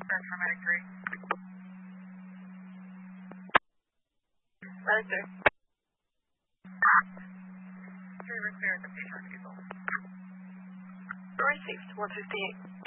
confirmed for Medic 3. Medic 2. We're clear at the patient people. Received, 158.